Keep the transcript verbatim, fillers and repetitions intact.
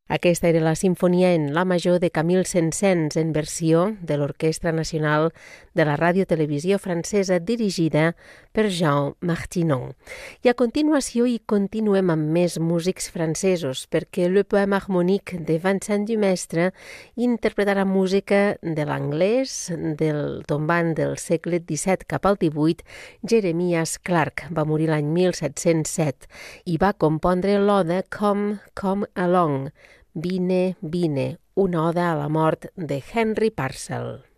Aquesta era la sinfonia en la major de Camille Saint-Saëns en versió de l'Orquestra Nacional de la Ràdio-Televisió Francesa dirigida per Jean Martinon. I a continuació hi continuem amb més músics francesos perquè Le Poème Harmonique de Vincent Dumestre interpretarà música de l'anglès del tombant del segle disset cap al divuit, Jeremias Clarke. Va morir l'any mil set-cents set i va compondre l'oda Come, Come Along, Vine, vine, una oda a la mort de Henry Purcell.